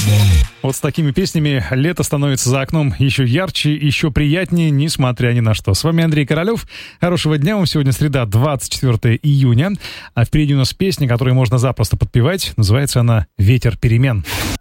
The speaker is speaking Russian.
Вот с такими песнями лето становится за окном еще ярче, еще приятнее, несмотря ни на что. С вами Андрей Королев. Хорошего дня вам. Сегодня среда, 24 июня. А впереди у нас песня, которую можно запросто подпевать. Называется она «Ветер перемен».